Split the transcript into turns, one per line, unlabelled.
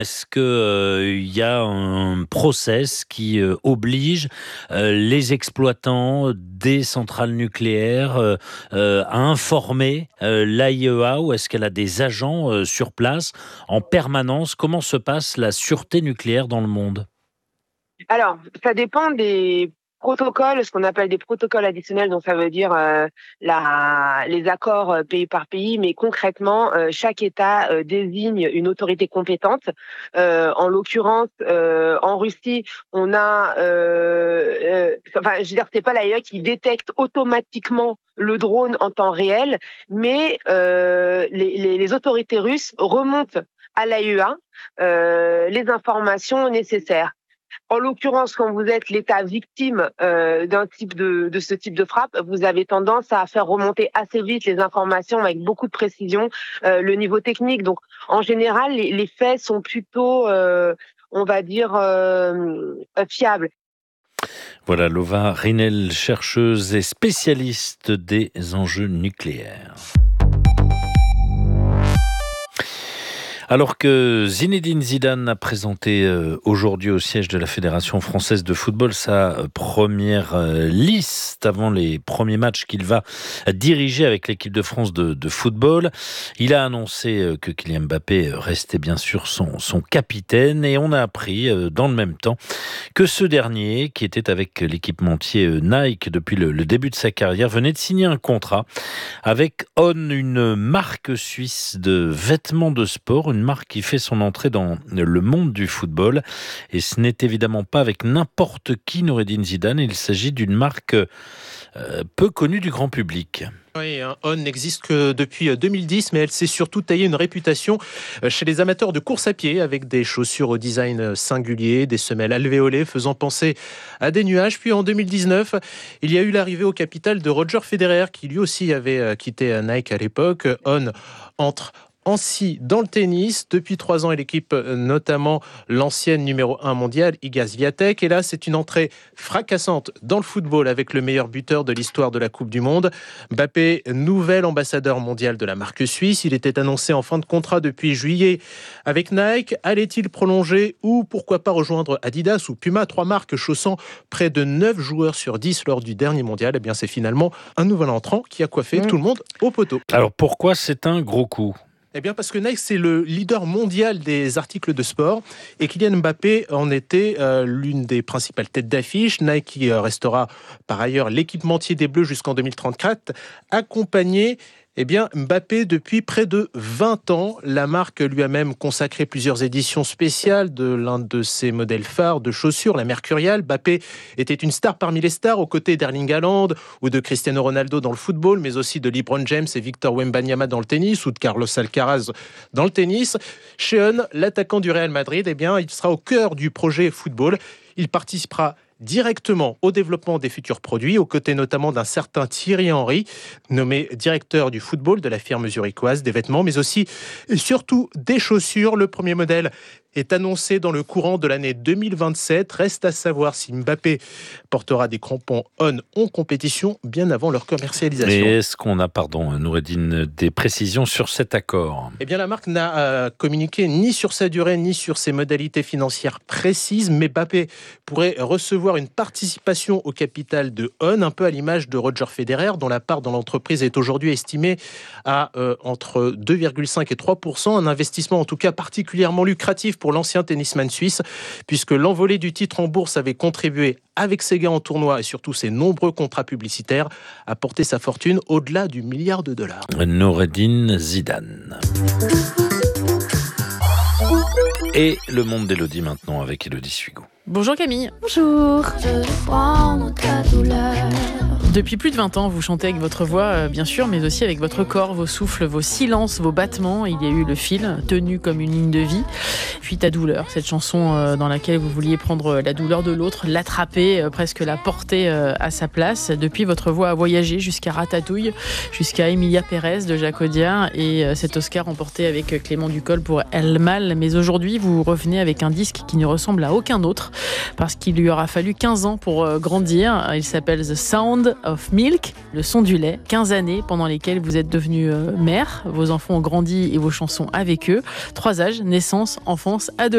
Est-ce que, il y a un process qui, oblige, les exploitants des centrales nucléaires, à informer, l'AIEA ou est-ce qu'elle a des agents, sur place en permanence? Comment se passe la sûreté nucléaire dans le monde?
Alors, ça dépend des protocoles, ce qu'on appelle des protocoles additionnels, donc ça veut dire, les accords, pays par pays, mais concrètement, chaque État, désigne une autorité compétente. En l'occurrence, en Russie, on a, enfin, je veux dire, c'est pas l'AIEA qui détecte automatiquement le drone en temps réel, mais les autorités russes remontent à l'AIEA, les informations nécessaires. En l'occurrence, quand vous êtes l'État victime de ce type de frappe, vous avez tendance à faire remonter assez vite les informations avec beaucoup de précision, le niveau technique. Donc, en général, les faits sont plutôt, on va dire, fiables.
Voilà, Lova Rinel, chercheuse et spécialiste des enjeux nucléaires. Alors que Zinedine Zidane a présenté aujourd'hui au siège de la Fédération française de football sa première liste avant les premiers matchs qu'il va diriger avec l'équipe de France de football, il a annoncé que Kylian Mbappé restait bien sûr son capitaine et on a appris dans le même temps que ce dernier, qui était avec l'équipementier Nike depuis le début de sa carrière, venait de signer un contrat avec On, une marque suisse de vêtements de sport, une marque qui fait son entrée dans le monde du football. Et ce n'est évidemment pas avec n'importe qui, Noureddine Zidane, il s'agit d'une marque peu connue du grand public.
Oui, On n'existe que depuis 2010, mais elle s'est surtout taillée une réputation chez les amateurs de course à pied, avec des chaussures au design singulier, des semelles alvéolées faisant penser à des nuages. Puis en 2019, il y a eu l'arrivée au capital de Roger Federer, qui lui aussi avait quitté Nike à l'époque. On entre ainsi dans le tennis. Depuis 3 ans, elle équipe notamment l'ancienne numéro 1 mondiale, Iga Swiatek. Et là, c'est une entrée fracassante dans le football avec le meilleur buteur de l'histoire de la Coupe du Monde. Mbappé, nouvel ambassadeur mondial de la marque suisse. Il était annoncé en fin de contrat depuis juillet avec Nike. Allait-il prolonger ou pourquoi pas rejoindre Adidas ou Puma, 3 marques chaussant près de 9 joueurs sur 10 lors du dernier mondial? Eh bien, c'est finalement un nouvel entrant qui a coiffé tout le monde au poteau.
Alors pourquoi c'est un gros coup ?
Eh bien parce que Nike, c'est le leader mondial des articles de sport et Kylian Mbappé en était l'une des principales têtes d'affiche. Nike qui restera par ailleurs l'équipementier des Bleus jusqu'en 2034, accompagné Mbappé depuis près de 20 ans. La marque lui a même consacré plusieurs éditions spéciales de l'un de ses modèles phares de chaussures, la Mercurial. Mbappé était une star parmi les stars, aux côtés d'Erling Haaland ou de Cristiano Ronaldo dans le football, mais aussi de LeBron James et Victor Wembanyama dans le tennis ou de Carlos Alcaraz dans le tennis. Chez On, l'attaquant du Real Madrid, il sera au cœur du projet football. Il participera directement au développement des futurs produits, aux côtés notamment d'un certain Thierry Henry, nommé directeur du football de la firme zurichoise des vêtements, mais aussi et surtout des chaussures. Le premier modèle est annoncé dans le courant de l'année 2027. Reste à savoir si Mbappé portera des crampons On en compétition bien avant leur commercialisation.
Mais est-ce qu'on a, Noureddine, des précisions sur cet accord ?
Eh bien, la marque n'a communiqué ni sur sa durée, ni sur ses modalités financières précises, mais Mbappé pourrait recevoir une participation au capital de On, un peu à l'image de Roger Federer, dont la part dans l'entreprise est aujourd'hui estimée à entre 2,5 et 3%, un investissement en tout cas particulièrement lucratif pour l'ancien tennisman suisse, puisque l'envolée du titre en bourse avait contribué, avec ses gains en tournoi et surtout ses nombreux contrats publicitaires, à porter sa fortune au-delà du $1 milliard.
Noureddine Zidane. Et le monde d'Élodie maintenant avec Élodie Suigo.
Bonjour Camille.
Bonjour. Je vais prendre ta douleur.
Depuis plus de 20 ans, vous chantez avec votre voix, bien sûr, mais aussi avec votre corps, vos souffles, vos silences, vos battements. Il y a eu le fil, tenu comme une ligne de vie. Puis ta douleur, cette chanson dans laquelle vous vouliez prendre la douleur de l'autre, l'attraper, presque la porter à sa place. Depuis, votre voix a voyagé jusqu'à Ratatouille, jusqu'à Emilia Pérez de Jacques Audiard et cet Oscar remporté avec Clément Ducol pour El Mal. Mais aujourd'hui, vous revenez avec un disque qui ne ressemble à aucun autre parce qu'il lui aura fallu 15 ans pour grandir. Il s'appelle The Sound of Milk, le son du lait. 15 années pendant lesquelles vous êtes devenue mère, vos enfants ont grandi et vos chansons avec eux. 3 âges, naissance, enfance, adolescence.